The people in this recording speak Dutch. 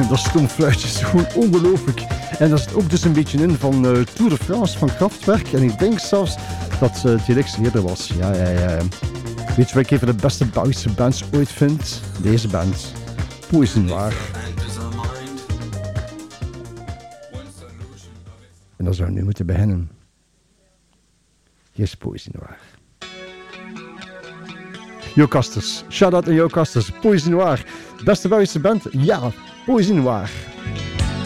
Dat stomfluitje is gewoon ongelooflijk. En daar zit ook dus een beetje in van Tour de France van Kraftwerk. En ik denk zelfs dat TLX eerder was. Ja. Weet je wat ik even de beste Belgische bands ooit vind? Deze band. Poison Noir. En dan zou ik nu moeten beginnen. Hier is Poison Noir. Jo Kasters. Shout-out aan Jo Kasters. Poison Noir. Beste Belgische band? Ja, Poison Noir.